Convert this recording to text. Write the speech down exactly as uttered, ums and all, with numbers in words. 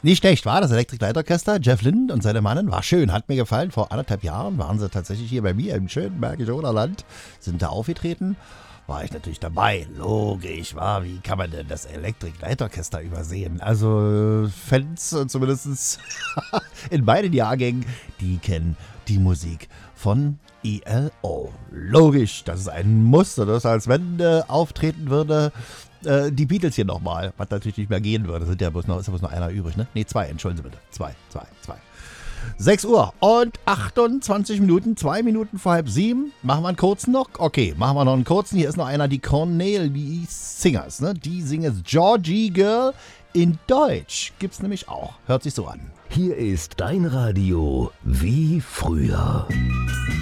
Nicht schlecht, war das Electric Light Orchester. Jeff Lynne und seine Mannen, war schön, hat mir gefallen. Vor anderthalb Jahren waren sie tatsächlich hier bei mir im schönen Bergischen Oderland, sind da aufgetreten. War ich natürlich dabei, logisch, war, wie kann man denn das Electric Light Orchester übersehen? Also Fans, zumindest in beiden Jahrgängen, die kennen die Musik von E L O. Logisch, das ist ein Muss, das ist, als wenn äh, auftreten würde äh, die Beatles hier nochmal, was natürlich nicht mehr gehen würde. Sind ja bloß noch, ist ja bloß noch einer übrig, ne? Ne, zwei, entschuldigen Sie bitte. Zwei, zwei, zwei. sechs Uhr und achtundzwanzig Minuten, zwei Minuten vor halb sieben. Machen wir einen kurzen noch? Okay, machen wir noch einen kurzen. Hier ist noch einer, die Cornelis Singers, ne? Die singen Georgie Girl in Deutsch. Gibt's nämlich auch. Hört sich so an. Hier ist dein Radio wie früher.